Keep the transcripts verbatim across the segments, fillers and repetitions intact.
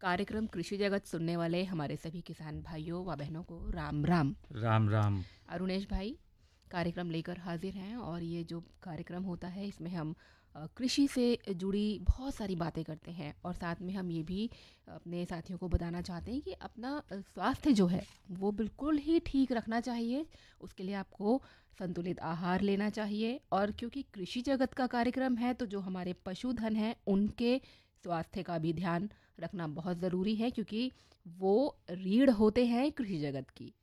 कार्यक्रम कृषि जगत सुनने वाले हमारे सभी किसान भाइयों व बहनों को राम राम। राम राम। अरुणेश भाई कार्यक्रम लेकर हाजिर हैं और ये जो कार्यक्रम होता है इसमें हम अ, कृषि से जुड़ी बहुत सारी बातें करते हैं और साथ में हम ये भी अपने साथियों को बताना चाहते हैं कि अपना अ, स्वास्थ्य जो है वो बिल्कुल ही ठीक रखना चाहिए। उसके लिए आपको संतुलित आहार लेना चाहिए और क्योंकि कृषि जगत का कार्यक्रम है तो जो हमारे पशुधन हैं उनके स्वास्थ्य का भी ध्यान रखना बहुत ज़रूरी है क्योंकि वो रीढ़ होते हैं कृषि जगत की।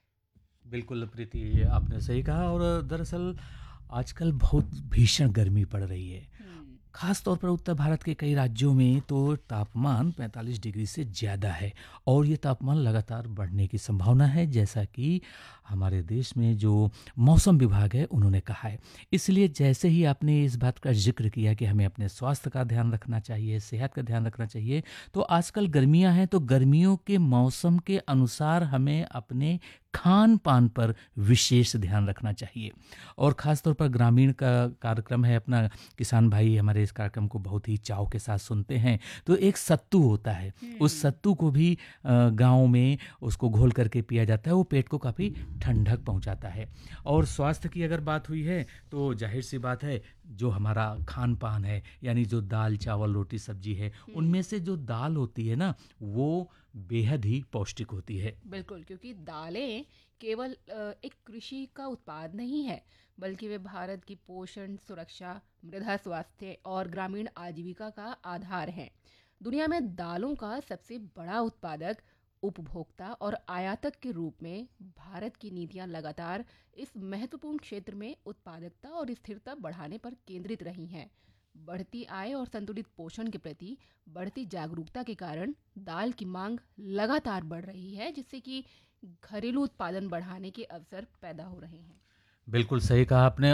बिल्कुल प्रीति, ये आपने सही कहा। और दरअसल आजकल बहुत भीषण गर्मी पड़ रही है। हम्म। खास तौर पर उत्तर भारत के कई राज्यों में तो तापमान पैंतालीस डिग्री से ज़्यादा है और ये तापमान लगातार बढ़ने की संभावना है, जैसा कि हमारे देश में जो मौसम विभाग है उन्होंने कहा है। इसलिए जैसे ही आपने इस बात का जिक्र किया कि हमें अपने स्वास्थ्य का ध्यान रखना चाहिए, सेहत का ध्यान रखना चाहिए, तो आजकल गर्मियां हैं तो गर्मियों के मौसम के अनुसार हमें अपने खान पान पर विशेष ध्यान रखना चाहिए। और ख़ास तौर पर ग्रामीण का कार्यक्रम है अपना, किसान भाई हमारे इस कार्यक्रम को बहुत ही चाव के साथ सुनते हैं। तो एक सत्तू होता है, उस सत्तू को भी गांव में उसको घोल करके पिया जाता है, वो पेट को काफ़ी ठंडक पहुंचाता है। और स्वास्थ्य की अगर बात हुई है तो जाहिर सी बात है, जो हमारा खान पान है यानी जो दाल चावल रोटी सब्जी है, उनमें से जो दाल होती है ना वो बेहद ही पौष्टिक होती है। बिल्कुल, क्योंकि दालें केवल अ, एक कृषि का उत्पाद नहीं है बल्कि वे भारत की पोषण सुरक्षा, मृदा स्वास्थ्य और ग्रामीण आजीविका का आधार हैं। दुनिया में दालों का सबसे बड़ा उत्पादक, उपभोक्ता और आयातक के रूप में भारत की नीतियां लगातार इस महत्वपूर्ण क्षेत्र में उत्पादकता और स्थिरता बढ़ाने पर केंद्रित रही हैं। बढ़ती आय और संतुलित पोषण के प्रति बढ़ती जागरूकता के कारण दाल की मांग लगातार बढ़ रही है, जिससे कि घरेलू उत्पादन बढ़ाने के अवसर पैदा हो रहे हैं। बिल्कुल सही कहा आपने।